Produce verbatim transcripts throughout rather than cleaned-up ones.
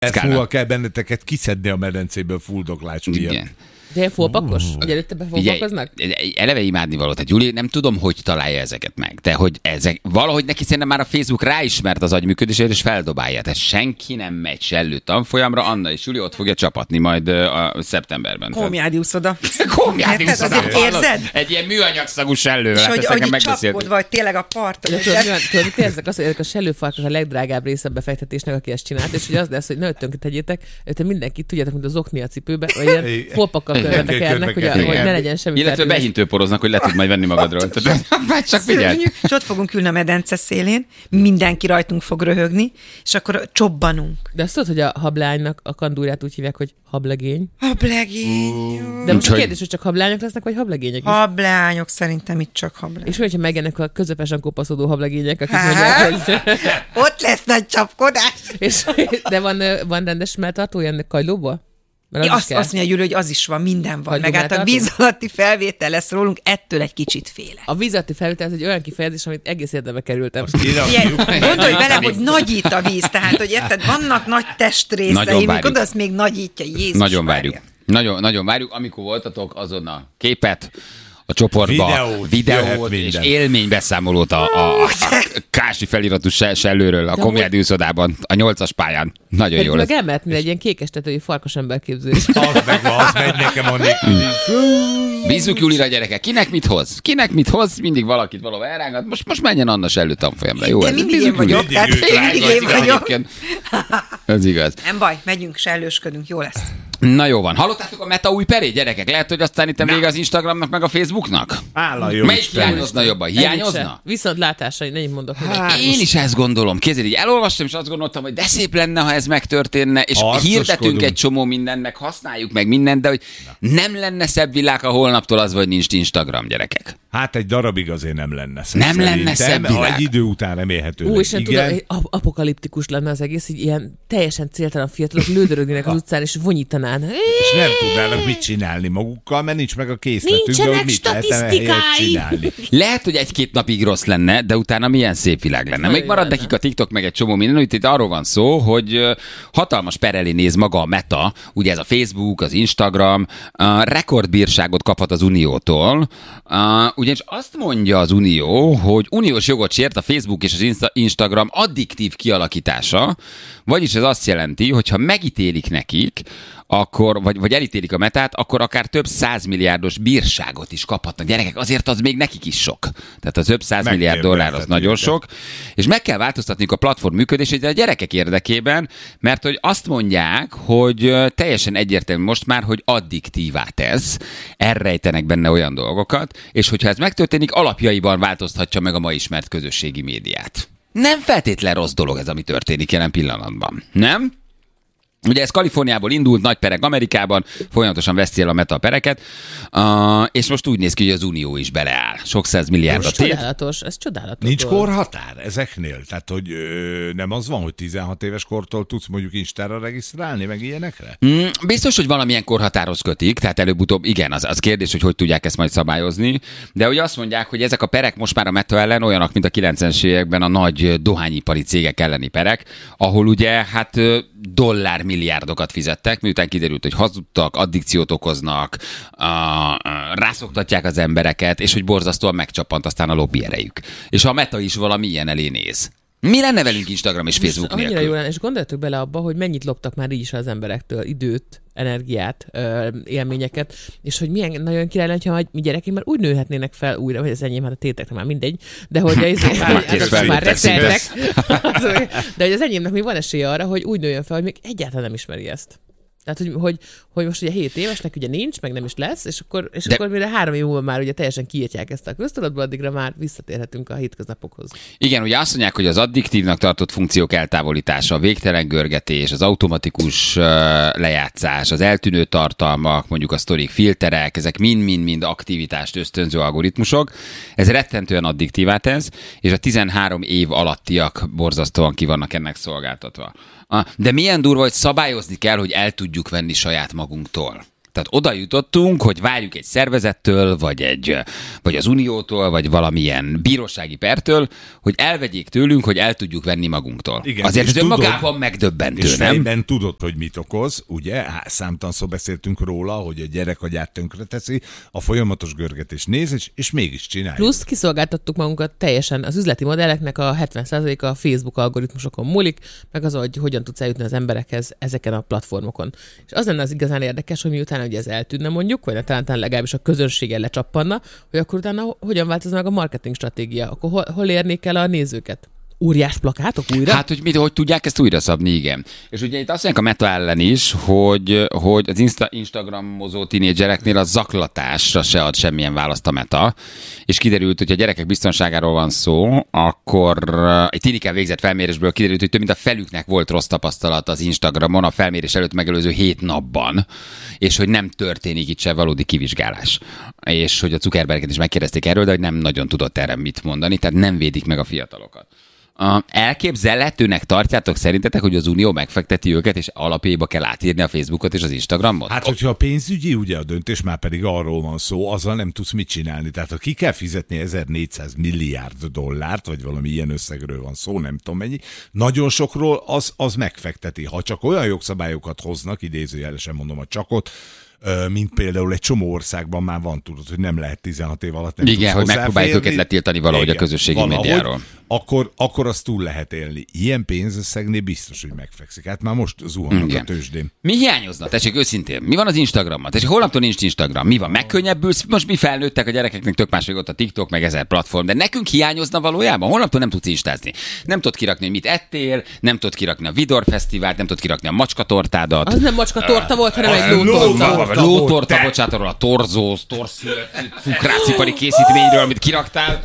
Ezt múlva kell benneteket kiszedni a medencéből fuldoklás miatt. Igen. De ilyen fólpakos? Uh. Ugye előtte befólpakoznak? Eleve imádni való. Tehát Gyuri, nem tudom, hogy találja ezeket meg. De hogy ezek, valahogy neki szerintem már a Facebook ráismert az agyműködését, és feldobálja. Tehát senki nem megy sellő tanfolyamra, Anna és Júli ott fogja csapatni majd a szeptemberben. Komjádi úszoda. Komjádi úszoda. Érzed? Egy ilyen műanyagszagú sellővel. És hogy, hogy itt csapkod vagy tényleg a parton. Tudod, érzek azt, hogy a sellőfarkas a legdrágább része a befektetésnek, aki ezt csinált, és hogy az lesz, hogy ne tönkre tegyétek, te mindenki tudjátok, mint az okni a cipőbe, vagy ilyen fólpakkal körbetekernek, hogy, hogy ne legyen semmi. Illetve behintőporoznak, hogy le tud majd venni magadról. Vagy csak figyelj. És ott fogunk ülni a medence szélén, mindenki rajtunk fog röhögni, és akkor csobbanunk. De azt tudod, hogy a hablánynak a kandúrát úgy hívják, hogy hablegény? Hablegény. De most a kérdés, hogy csak hablányok lesznek, vagy hablegények is? Hablányok, szerintem itt csak hablányok. És hogyha megjelennek a közepesen kopaszodó hablagények, akik mondják, hogy... Ott lesz nagy csapkodás. És, de van, van rendes melltartója ennek kajlóból? Azt, azt mondja Gyuri, hogy az is van, minden van. Meg hát a víz alatti felvétel lesz rólunk, ettől egy kicsit félek. A víz alatti felvétel ez egy olyan kifejezés, amit egész érdembe kerültem. Gondolj bele, hogy nagyít a víz, tehát, hogy érted, vannak nagy testrészei, mi gondolsz, még nagyítja, Jézus. Nagyon várjuk. Nagyon, nagyon várjuk. Amikor voltatok azon a képet, a csoportba, videót, videót és élménybeszámolót a, a, a Kási feliratú sellőről a Komjádi úszodában, a nyolcas pályán. Nagyon jó lesz. Meg elmehetnél egy ilyen kékestetői farkas emberképzés. Az meg van, az megy nekem a Bízzuk Julira, gyerekek. Kinek mit hoz? Kinek mit hoz? Mindig valakit valahol elrángat. Most, most menjen Anna sellő tanfolyamra. Jó, ez mindig én vagyok. Tehát mindig én vagyok. Ez igaz. Nem baj, megyünk, sellősködünk, jó lesz. Na jó van. Hallottátok a Meta új perét, gyerekek? Lehet, hogy aztán itt vége az Instagramnak, meg a Facebooknak? Áll jó. Melyik hiányozna jobban? Hiányozna? Viszont látásai, nem mondok. Hát, én is ezt gondolom. Kézzél, így elolvastam, és azt gondoltam, hogy de szép lenne, ha ez megtörténne, és hirdetünk egy csomó mindennek, használjuk meg mindent, de hogy nem lenne szebb világ, ha holnaptól az, vagy nincs Instagram, gyerekek. Hát egy darabig azért nem lenne szebb. Nem lenne szebb világ. Egy idő után remélhető. Ú, és nem tudom, apokaliptikus lenne az egész, így ilyen teljesen céltalan fiatalok lődörögnének az utcán, és vonyítanán. És nem tudnának mit csinálni magukkal, mert nincs meg a készletünk, de hogy mit lehetne csinálni. Lehet, hogy egy-két napig rossz lenne, de utána milyen szép világ lenne. Még marad nekik a TikTok, meg egy csomó minden, hogy itt arról van szó, hogy hatalmas per elé néz maga a Meta, ugye ez a Facebook, az Instagram, rekordbírságot kaphat az Uniótól, ugyanis azt mondja az Unió, hogy uniós jogot sért a Facebook és az Insta- Instagram addiktív kialakítása, vagyis ez azt jelenti, hogy ha megítélik nekik, akkor, vagy, vagy elítélik a Metát, akkor akár több százmilliárdos bírságot is kaphatnak. Gyerekek, azért az még nekik is sok. Tehát az több százmilliárd dollár az nagyon sok. És meg kell változtatniuk a platform működését a gyerekek érdekében, mert hogy azt mondják, hogy teljesen egyértelmű most már, hogy addiktívá tesz, elrejtenek benne olyan dolgokat, és hogyha ez megtörténik, alapjaiban változtatja meg a ma ismert közösségi médiát. Nem feltétlen rossz dolog ez, ami történik jelen pillanatban. Nem? Ugye ez Kaliforniából indult, nagy perek Amerikában, folyamatosan veszi el a Meta a pereket, uh, és most úgy néz ki, hogy az Unió is beleáll. Sok százmilliárdot tét. Csodálatos, ez csodálatos. Nincs korhatár ezeknél? Tehát, hogy ö, nem az van, hogy tizenhat éves kortól tudsz mondjuk Instára regisztrálni, meg ilyenekre? Mm, biztos, hogy valamilyen korhatárhoz kötik, tehát előbb-utóbb igen, az, az kérdés, hogy hogy tudják ezt majd szabályozni, de ugye azt mondják, hogy ezek a perek most már a Meta ellen olyanok, mint a kilencvenes években a nagy dohányipari cégek elleni perek, ahol ugye hát dollár milliárdokat fizettek, miután kiderült, hogy hazudtak, addikciót okoznak, rászoktatják az embereket, és hogy borzasztóan megcsapant aztán a lobby erejük. És a Meta is valami ilyen elé néz. Mi lenne velünk Instagram és Facebook nélkül? Annyira jó lenne, és gondoljatok bele abba, hogy mennyit loptak már így is az emberektől időt, energiát, élményeket, és hogy milyen nagyon király lenne, ha mi gyerekeink már úgy nőhetnének fel újra, hogy az enyém, hát a tétekre már mindegy, de hogy az már reszeltek, de hogy az enyémnek még van esélye arra, hogy úgy nőjön fel, hogy még egyáltalán nem ismeri ezt. Tehát, hogy, hogy, hogy most ugye hét évesnek ugye nincs, meg nem is lesz, és akkor, és akkor mire három év múlva már ugye teljesen kiírtják ezt a köztudatba, addigra már visszatérhetünk a hétköznapokhoz. Igen, ugye azt mondják, hogy az addiktívnak tartott funkciók eltávolítása, a végtelen görgetés, az automatikus uh, lejátszás, az eltűnő tartalmak, mondjuk a sztorik, filterek, ezek mind-mind-mind aktivitást ösztönző algoritmusok. Ez rettentően addiktívá tesz, és a tizenhárom év alattiak borzasztóan ki vannak ennek szolgáltatva. De milyen durva, hogy szabályozni kell, hogy el tudjuk venni saját magunktól. Tehát oda jutottunk, hogy várjuk egy szervezettől, vagy, egy, vagy az Uniótól, vagy valamilyen bírósági pertől, hogy elvegyék tőlünk, hogy el tudjuk venni magunktól. Igen, azért ez önmagában megdöbbentő, és nem? És tudod, hogy mit okoz, ugye? Számtalanszor beszéltünk róla, hogy a gyerek agyát tönkreteszi, a folyamatos görgetés nézés, és mégis csináljuk. Plusz kiszolgáltattuk magunkat teljesen. Az üzleti modelleknek a hetven százaléka a Facebook algoritmusokon múlik, meg az, hogy hogyan tudsz eljutni az emberekhez ezeken a platformokon. És az lenne az igazán érdekes, hogy miután hogy ez eltűnne mondjuk, vagy talán legalábbis a közönséggel lecsappanna, hogy akkor utána hogyan változna meg a marketing stratégia, akkor hol, hol érnék el a nézőket? Óriás plakátok újra? Hát, hogy, mit, hogy tudják ezt újra szabni, igen. És ugye itt azt mondják a Meta ellen is, hogy, hogy az Insta, Instagramozó tínédzsereknél a zaklatásra se ad semmilyen választ a Meta, és kiderült, hogy a gyerekek biztonságáról van szó, akkor egy tínikkel végzett felmérésből kiderült, hogy több mint a felüknek volt rossz tapasztalat az Instagramon a felmérés előtt megelőző hét napban, és hogy nem történik itt se valódi kivizsgálás. És hogy a Zuckerberget is megkérdezték erről, de hogy nem nagyon tudott erre mit mondani, tehát nem védik meg a fiatalokat. Uh, elképzelhetőnek tartjátok szerintetek, hogy az Unió megfekteti őket, és alapjaiba kell átírni a Facebookot és az Instagramot? Hát, hogyha a pénzügyi ugye a döntés, már pedig arról van szó, azzal nem tudsz mit csinálni. Tehát ha ki kell fizetni ezernégyszáz milliárd dollárt, vagy valami ilyen összegről van szó, nem tudom mennyi, nagyon sokról az, az megfekteti. Ha csak olyan jogszabályokat hoznak, idézőjelesen mondom a csakot, mint például egy csomó országban már van, tudod, hogy nem lehet tizenhat év alatt nem igen, hogy megpróbáljuk őket letiltani valahogy igen, a közösségi valahogy, médiáról. Akkor, akkor azt túl lehet élni. Ilyen pénzösszegnél biztos, hogy megfekszik. Hát már most zuhannak a tőzsdén. Mi hiányozna? Tessék, őszintén. Mi van az Instagrammal? Tessék, holnaptól nincs Instagram. Mi van? Megkönnyebbülsz? Most mi felnőttek, a gyerekeknek tök más ott a TikTok, meg ezer platform, de nekünk hiányozna valójában? Holnaptól nem tudsz instázni. Nem tudod kirakni, hogy mit ettél, nem tudod kirakni a Vidor Fesztivált, nem tudod kirakni a macskatortádat. Az nem macskatorta volt, hanem egy lótorta. Lótorta, bocsánat, arról a torzóz, torszült, cukrászipari készítményről, amit kiraktál.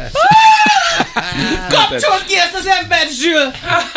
Kapcsold ki ezt az embert, Zsül!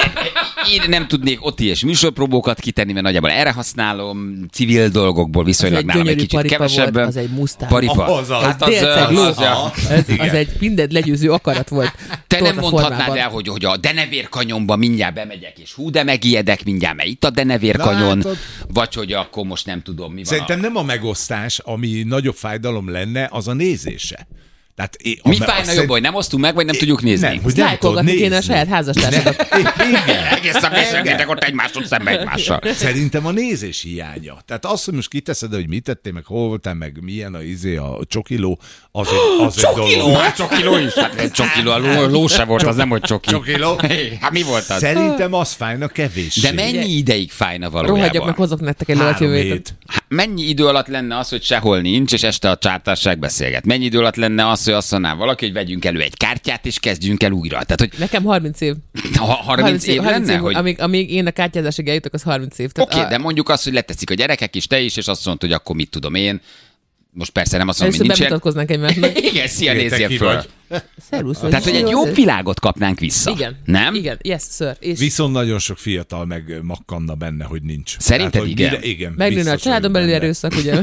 Én nem tudnék ott ilyes műsorpróbókat kitenni, mert nagyjából erre használom, civil dolgokból viszonylag nálam egy kicsit kevesebben. Volt, az egy musztár. Paripa. Az, az. Hát az, az, az, az, az, az egy mindent legyőző akarat volt. Te nem mondhatnád el, hogy, hogy a Denevérkanyonba mindjárt bemegyek, és hú, de megijedek mindjárt, mert itt a Denevérkanyon, vagy hogy akkor most nem tudom, mi van. Szerintem a... nem a megosztás, ami nagyobb fájdalom lenne, az a nézése. Tehát, é, mi fájna szerint... jobb, hogy nem osztunk meg, vagy nem é, tudjuk nézni? Nem, hogy lájkolgatni kéne a saját házastársadat. Igen. Egészen beszélgetek ott egymásról szembe egymással. Szerintem a nézés hiánya. Tehát azt, hogy most kiteszed, hogy mit tettél, meg hol voltál, meg milyen a izé, a csokiló, az egy, az egy dolog. Már csokiló is? Hát csokiló, a ló, ló se volt, az nem, hogy csoki. Csokiló? Hát mi volt az? Szerintem az fájna kevéssé. De mennyi ideig fájna valójában? Rohadjak, meg hozok nektek egy lőtjövőt. Mennyi idő alatt lenne az, hogy sehol nincs, és este a csártárság beszélget? Mennyi idő alatt lenne az, hogy azt mondaná valaki, hogy vegyünk elő egy kártyát, és kezdjünk el újra? Tehát, hogy... Nekem harminc év. Ha, harminc, harminc év, év lenne? Év, hogy... amíg, amíg én a kártyázásig eljutok, az harminc év. Oké, okay, a... de mondjuk azt, hogy leteszik a gyerekek is, te is, és azt mondod, hogy akkor mit tudom én. Most persze nem azt mondom, hogy nincsen. Bemutatkoznánk egymásnak. Igen, szia, nézzél föl. Szerusz, tehát, hogy egy jobb világot kapnánk vissza. Igen. Nem? Igen, yes, sir. És... Viszont nagyon sok fiatal meg makkanna benne, hogy nincs. Szerinted tehát, hogy igen? Mire, igen. Megnőne a családon belüli erőszak, ugye?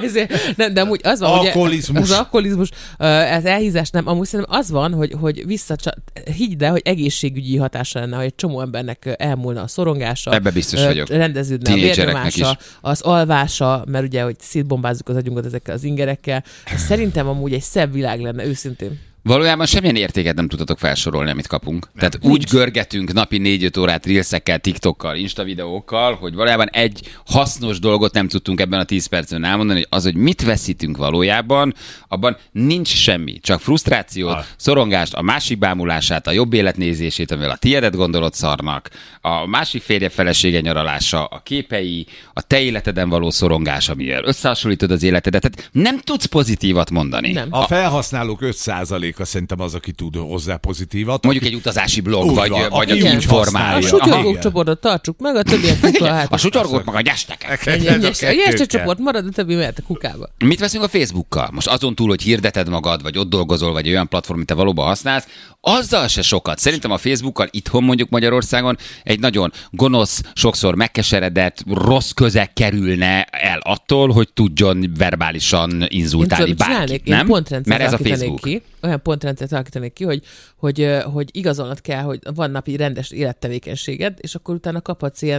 nem, de amúgy az van, alkoholizmus. Ugye, az alkoholizmus, az elhízás nem. Amúgy szerintem az van, hogy, hogy vissza, higgy el, hogy egészségügyi hatása lenne, hogy egy csomó embernek elmúlna a szorongása. Ebbe biztos vagyok. Rendeződne a vérnyomása, az alvása, mert ugye, hogy szétbombázzuk az agyunkat ezekkel az ingerekkel. Szerintem amúgy egy szebb világ lenne, őszintén. Valójában semmilyen értéket nem tudtatok felsorolni, amit kapunk. Nem, Tehát nincs. Úgy görgetünk napi négy-öt órát reelsekkel, TikTokkal, Insta videókkal, hogy valójában egy hasznos dolgot nem tudtunk ebben a tíz percben elmondani, hogy az, hogy mit veszítünk valójában, abban nincs semmi. Csak frusztrációt, ah. szorongást, a másik bámulását, a jobb életnézését, amivel a tiédet gondolod szarnak, a másik férje felesége nyaralása, a képei, a te életeden való szorongás, amivel összehasonlítod az életedet. Tehát nem tudsz pozitívat mondani. Nem. A felhasználók öt százaléka szerintem az, aki tud hozzá pozitívat. Mondjuk egy utazási blog, vagy, van, vagy aki informálja. A sutyorgók csoportot tartsuk meg, a többiek kukába. A sutyorgók meg a gyesteket. A gyeste csoport marad, a többi mehet a kukába. Mit veszünk a Facebookkal? Most azon túl, hogy hirdeted magad, vagy ott dolgozol, vagy olyan platform, amit te valóban használsz, azzal se sokat. Szerintem a Facebookkal itthon mondjuk Magyarországon egy nagyon gonosz, sokszor megkeseredett, rossz közeg kerülne el attól, hogy tudjon verbálisan inzultálni bárkit, nem? Mert ez a Facebook. Ki, olyan pontrendszert alakítanék ki, hogy, hogy, hogy igazolnod kell, hogy van napi rendes élettevékenységed, és akkor utána kaphatsz ilyen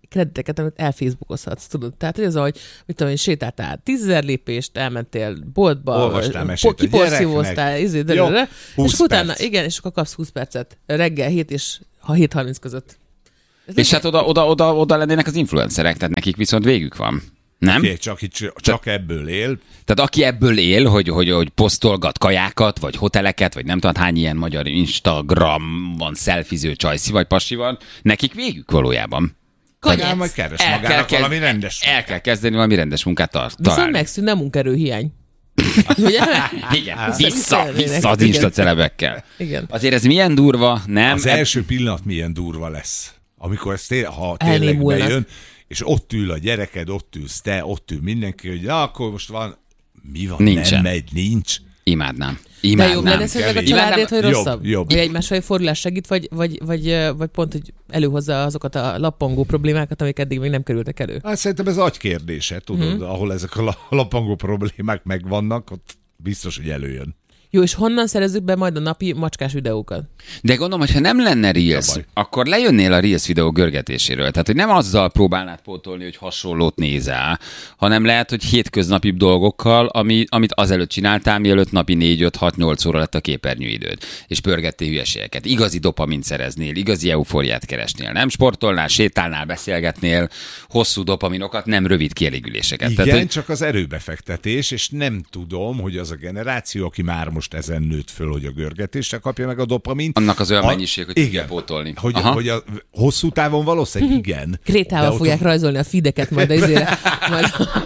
krediteket, amit elfacebookozhatsz, tudod. Tehát, hogy az, hogy mit tudom én, sétáltál tízezer lépést, elmentél boltba, kiporszívóztál, izé, de, de, de, és utána, igen, és akkor kapsz húsz percet reggel hét és hét harminc között. Ez és hát oda, oda, oda, oda lennének az influencerek, tehát nekik viszont végük van. Nem? Okay, csak, csak ebből él. Tehát aki ebből él, hogy, hogy, hogy posztolgat kajákat, vagy hoteleket, vagy nem tudom, hány ilyen magyar Instagram van, szelfiző csajszi, vagy pasi van, nekik végük valójában. Kanyász. Majd keres el magának kezd, valami rendes munkát. El kell kezdeni valami rendes munkát tar- találni. Viszont megszűnne a munkaerőhiány. Ugye? Igen, vissza, vissza az instacelebekkel. Igen. Azért ez milyen durva, nem? Az első pillanat milyen durva lesz. Amikor ez té- ha tényleg bejön, és ott ül a gyereked, ott ülsz te, ott ül mindenki, hogy ja, akkor most van, mi van, nincsen. Nem megy, nincs. Imádnám. Imádnám. De jobb lenne szerinted a családét, hogy rosszabb? Jobb, jobb. Vagy egymásfajta fordulás segít, vagy, vagy, vagy, vagy pont, hogy előhozza azokat a lappangó problémákat, amik eddig még nem kerültek elő? Hát szerintem ez agy kérdése, tudod, hmm. ahol ezek a lappangó problémák megvannak, ott biztos, hogy előjön. Jó, és honnan szerezzük be majd a napi macskás videókat? De gondolom, hogy ha nem lenne Reels, akkor lejönnél a Reels videó görgetéséről. Tehát, hogy nem azzal próbálnád pótolni, hogy hasonlót nézel, hanem lehet, hogy hétköznapibb dolgokkal, ami, amit azelőtt csináltál, mielőtt napi négy, öt, hat, nyolc óra lett a képernyőidőd, és pörgettél hülyeségeket. Igazi dopamint szereznél, igazi eufóriát keresnél. Nem sportolnál, sétálnál, beszélgetnél, hosszú dopaminokat, nem rövid kielégüléseket. Igen, Tehát, hogy... csak az erőbefektetés, és nem tudom, hogy az a generáció, aki már most ezen nőtt föl, hogy a görgetésre kapja meg a dopamint. Annak az olyan a... mennyiség, hogy tudja pótolni. Hogy, hogy a hosszú távon valószínűleg igen. Krétával fogják ott... rajzolni a feedeket majd ezért. Majd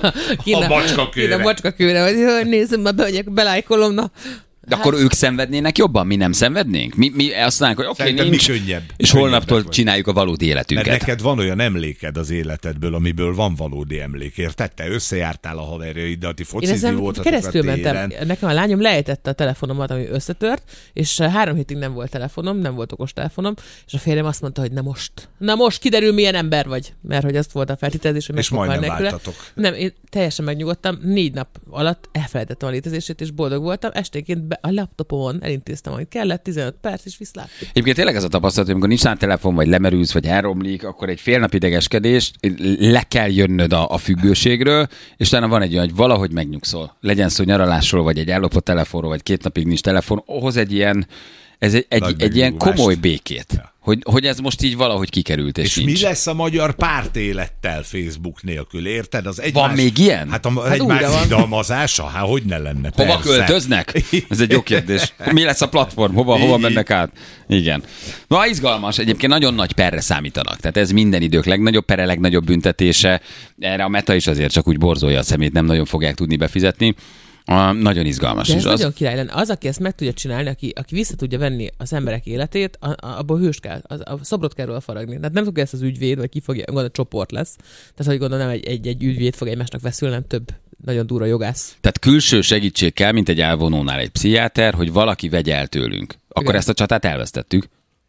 a macskakőre. A macskakőre, hogy nézzem, már bemegyek, belájkolom, na. De hát... akkor ők szenvednének jobban, mi nem szenvednénk? Mi, mi azt mondjuk, hogy oké, okay, nincs, könnyebb, és holnaptól csináljuk a valódi életünket. Mert neked van olyan emléked az életedből, amiből van valódi emlék, érted? Te összejártál a haverjaiddal, ti focizni voltatok keresztül a téren. mentem. Nekem a lányom lejtette a telefonomat, ami összetört, és három hétig nem volt telefonom, nem volt okos telefonom, és a férjem azt mondta, hogy na most, na most kiderül, milyen ember vagy. Mert hogy azt volt a feltételezés, hogy és majdnem váltatok. Nem, én teljesen megnyugodtam, négy nap alatt elfelejtettem a létezését, és boldog voltam. Esténként be, a laptopon elintéztem, amit kellett, tizenöt perc, és viszlát. Egyébként tényleg ez a tapasztalat, hogy amikor nincs rá telefon, vagy lemerülsz, vagy elromlik, akkor egy fél nap idegeskedés, le kell jönnöd a, a függőségről, és utána van egy olyan, hogy valahogy megnyugszol. Legyen szó nyaralásról, vagy egy ellopott telefonról, vagy két napig nincs telefon, ahhoz egy ilyen, ez egy, egy, egy ilyen komoly békét. Ja. Hogy, hogy ez most így valahogy kikerült, és, és mi lesz a magyar pártélettel Facebook nélkül, érted? Az egymás, van még ilyen? Hát a hát egymás vidalmazása, hát hogy ne lenne? Hova persze. Költöznek? Ez egy jó kérdés. Mi lesz a platform? Hova, hova mennek át? Igen. Na, izgalmas. Egyébként nagyon nagy perre számítanak. Tehát ez minden idők legnagyobb pere, legnagyobb büntetése. Erre a Meta is azért csak úgy borzolja a szemét, nem nagyon fogják tudni befizetni. Uh, nagyon izgalmas. De ez is az... nagyon király lenne. Az, aki ezt meg tudja csinálni, aki, aki vissza tudja venni az emberek életét, a, a, abból hős kell, a, a szobrot kell róla faragni. Tehát nem fogja ezt az ügyvéd, vagy ki fogja, gondolom, csoport lesz. Tehát, hogy gondolom, nem egy, egy, egy ügyvéd fog egymásnak veszülni, nem több nagyon durva jogász. Tehát külső segítség kell, mint egy elvonónál egy pszichiáter, hogy valaki vegye el tőlünk. Akkor igen. Ezt a csatát elvesztettük.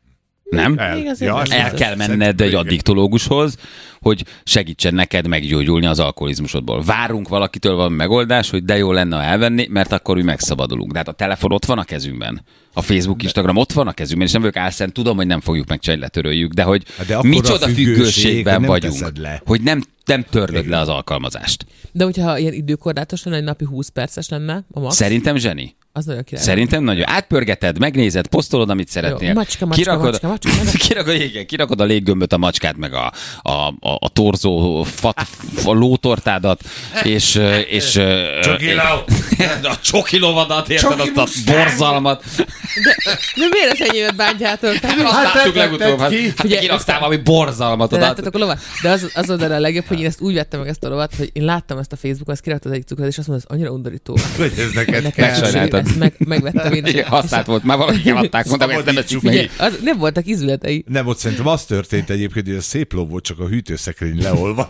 Nem? El, ja, el kell menned egy addiktológushoz, hogy segítsen neked meggyógyulni az alkoholizmusodból. Várunk valakitől valami megoldás, hogy de jó lenne, ha elvenni, mert akkor mi megszabadulunk. De hát a telefon ott van a kezünkben. A Facebook, Instagram ott van a kezünkben, és nem vagyok álszent, tudom, hogy nem fogjuk megcsinálni, letöröljük, de hogy de micsoda függőségben vagyunk, hogy nem, nem törlöd le az alkalmazást. De hogyha ilyen időkorlátos lenne, egy napi húsz perces lenne a max? Szerintem zseni. Az nagyon király. Szerintem nagyon. Átpörgeted, megnézed, posztolod, amit szeretnél. Jó, macska, macska, kirakod, macska, macska, macska. kirakod, igen, kirakod a léggömböt, a macskát, meg a, a, a, a torzó fat, a lótortádat, és... és Csokiló! A csokilovadat, érted, azt a borzalmat. De, de miért az enyémet bántjátok? Hát azt láttuk legutóbb, hát kiraktál valami borzalmat oda. De a lovat. De az, az volt a legjobb, hogy én ezt úgy vettem meg ezt a lovat, hogy én láttam ezt a Facebookon, ezt kirakta az egyik cukrot, és azt mondta, ez annyira undorító. Hogy ez neked kell. Ezt meg, megvettem én. Igen, használt volt, már valaki adták, mondtam, hogy nem ezt meg. Nem voltak ízületei. Nem, ott szerintem az történt egyébként, hogy a szép ló volt, csak a hűtőszekrény leolvadt, az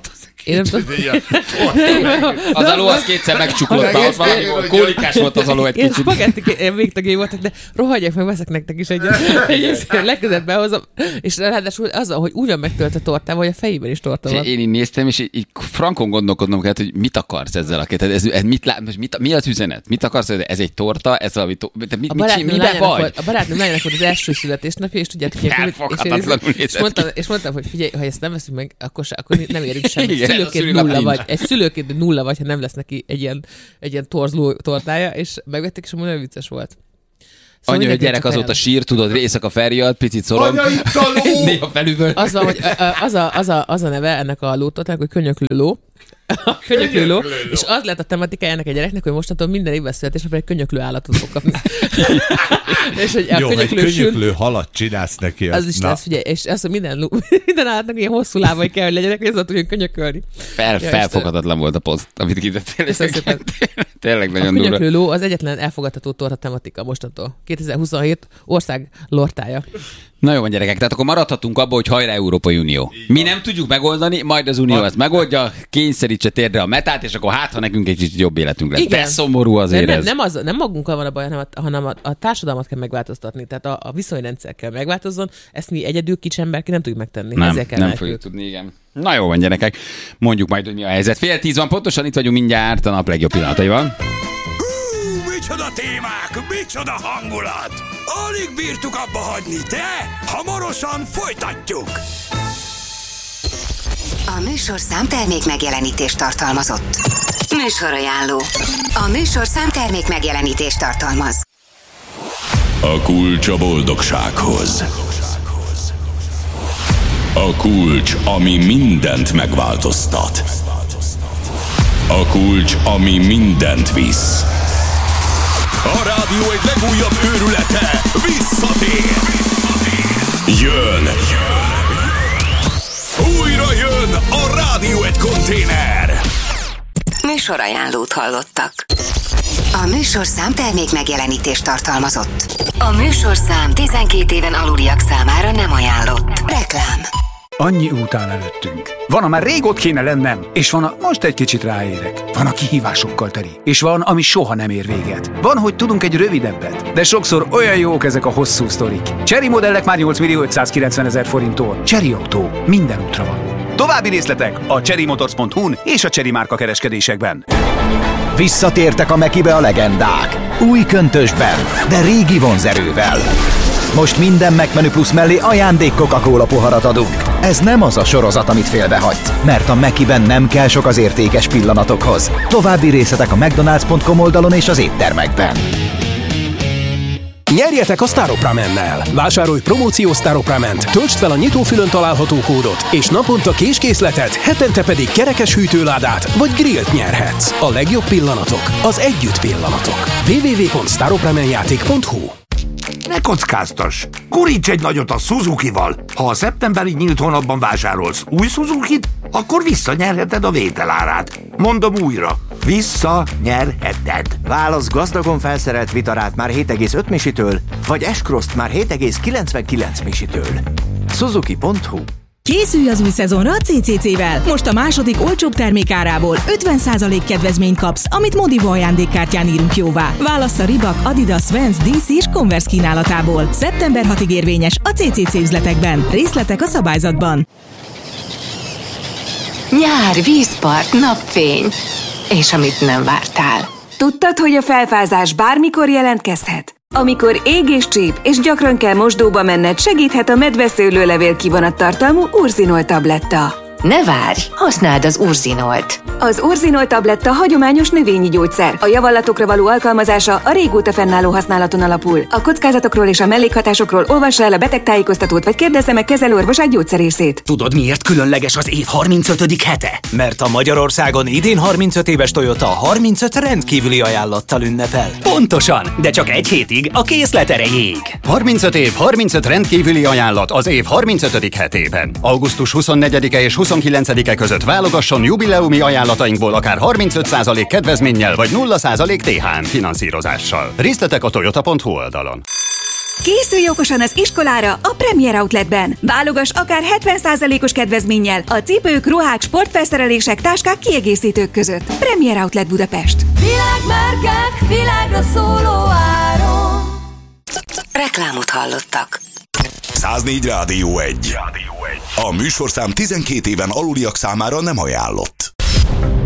Én nem tudom. Az aló az kétszer megcsuklott, mert az valami volt, kólikás volt az aló egy én kicsit. spagetti végtagjai voltak, de rohadjak meg, veszek nektek is egyet. Egy legközelebb behozom, és ráadásul azzal, hogy ugyan megtölt a tortával, hogy a fejében is torta van. Én így néztem, és így, így frankon gondolkodnom kellett, hogy mit akarsz ezzel a két. Ez, ez mit lát, mit, mi az üzenet? Mit akarsz? Ez egy torta? Ez valami to... de mit, mit, miben vagy? Volt, a barátnőm lányának volt az első születésnapja, és tudjátok, hogy és, és, mondtam, és mondtam, hogy figyelj, ha ezt nem veszünk meg, akkor, se, akkor nem érünk semmit. Szülőként nulla vagy. Egy szülőként nulla vagy, ha nem lesz neki egy ilyen, egy ilyen torzló tortája, és megvették, és amúgy nagyon vicces volt. Szóval anya, hogy gyerek azóta sír, tudod, éjszaka Feriad, picit szorom. Néha felülből. Az, van, hogy az, a, az, a, az a neve ennek a lótortának, hogy könyöklő ló. A könyöklő ló, és az lett a tematikája ennek a gyereknek, hogy mostantól minden évben születésnapra egy könyöklő állatot fog kapni. És hogy a jó, könyöklő, egy könyöklő sül... halat csinálsz neki. Az, az is lesz, figyelj, és az, hogy minden, minden állatnak ilyen hosszú lábai kell, hogy legyenek, hogy ezzel tudjon könyökölni. Fel, ja, felfogadatlan volt a poszt, amit kitettél. Tényleg nagyon durva. A könyöklő ló az egyetlen elfogadható torta tematika mostantól. kétezer-huszonhét ország lortája. Na jó van, gyerekek, tehát akkor maradhatunk abba, hogy hajrá Európai Unió. Mi nem tudjuk megoldani, majd az Unió ezt megoldja, kényszerítse térdre a metát, és akkor hát, ha nekünk egy kicsit jobb életünk lesz. Igen. De szomorú azért nem, ez. Nem, az, nem magunkkal van a baj, hanem a, hanem a, a társadalmat kell megváltoztatni, tehát a, a viszonyrendszer kell megváltozzon, ezt mi egyedül kicsi emberként nem tudjuk megtenni. Nem, kell nem fogjuk tudni, igen. Na jó van, gyerekek, mondjuk majd, hogy mi a helyzet. Fél tíz van pontosan, itt vagyunk mindjárt a nap legjobb pillanataival. Micsoda témák, micsoda hangulat! Alig bírtuk abba hagyni, de hamarosan folytatjuk! A műsorszám termék megjelenítést tartalmazott. Műsorajánló. A műsorszám termék megjelenítést tartalmaz. A kulcs a boldogsághoz. A kulcs, ami mindent megváltoztat. A kulcs, ami mindent visz. A rádió egy legújabb őrülete visszatér. Jön. Újra jön a Rádió egy konténer. Műsorajánlót hallottak. A műsorszám termék megjelenítést tartalmazott. A műsorszám tizenkét éven aluliak számára nem ajánlott. Reklám. Annyi út áll előttünk. Van, amár rég ott kéne lennem, és van, a most egy kicsit ráérek. Van, a kihívásokkal teli, és van, ami soha nem ér véget. Van, hogy tudunk egy rövidebbet, de sokszor olyan jók ezek a hosszú sztorik. Chery modellek már nyolc millió ötszázkilencven ezer forinttól. Chery Autó, minden útra való. További részletek a chery motors pont hu-n és a Chery márka kereskedésekben. Visszatértek a Mekibe a legendák. Új köntösben, de régi vonzerővel. Most minden McMenü Plus mellé ajándék Coca-Cola poharat adunk. Ez nem az a sorozat, amit félbehagyt, mert a Mekiben nem kell sok az értékes pillanatokhoz. További részletek a mcdonalds pont com oldalon és az éttermekben. Nyerjetek a Staropramennel! Vásárolj promóciós Staroprament, töltsd fel a nyitófülön található kódot, és naponta késkészletet, hetente pedig kerekes hűtőládát vagy grillt nyerhetsz. A legjobb pillanatok, az együtt pillanatok. double-u double-u double-u pont staropramenjáték pont hu. Ne kockáztass! Guríts egy nagyot a Suzukival! Ha a szeptemberi nyílt hónapban vásárolsz új Suzukit, akkor visszanyerheted a vételárát. Mondom újra, visszanyerheted. Válasz gazdagon felszerelt Vitarát már hét egész öt misitől, vagy S-Cross-t már hét egész kilencvenkilenc misitől. Suzuki pont hu. Készülj az új szezonra a cé cé cé-vel! Most a második olcsóbb termékárából ötven százalék kedvezményt kapsz, amit Modivo ajándékkártyán írunk jóvá. Válasz a Reebok, Adidas, Vans, dé cé és Converse kínálatából. szeptember hatodikáig érvényes a cé cé cé üzletekben. Részletek a szabályzatban. Nyár, vízpart, napfény. És amit nem vártál. Tudtad, hogy a felfázás bármikor jelentkezhet? Amikor ég és csíp, és gyakran kell mosdóba menned, segíthet a medveszőlőlevél kivonattartalmú Urzinol tabletta. Ne várj, használd az Urzinolt! Az Urzinol tabletta hagyományos növényi gyógyszer. A javallatokra való alkalmazása a régóta fennálló használaton alapul. A kockázatokról és a mellékhatásokról olvassa el a betegtájékoztatót, vagy kérdezze meg kezelőorvosát gyógyszerészét. Tudod, miért különleges az év harmincötödik hete? Mert a Magyarországon idén harmincöt éves Toyota harmincöt rendkívüli ajánlattal ünnepel. Pontosan, de csak egy hétig a készlet erejéig. harmincöt év, harmincöt rendkívüli ajánlat az év harmincötödik hetében. augusztus huszonnegyedike és huszonkilencedike között válogasson jubileumi ajánlatainkból akár harmincöt százalék kedvezménnyel vagy nulla százalék té há em finanszírozással. Részletek a toyota pont hu oldalon. Készülj okosan az iskolára a Premier Outletben. Válogass akár hetven százalékos kedvezménnyel a cipők, ruhák, sportfelszerelések, táskák, kiegészítők között. Premier Outlet Budapest. Világmárkák, világra szóló áron. Reklámot hallottak. száznégy Rádió egy. A műsorszám tizenkét éven aluliak számára nem ajánlott.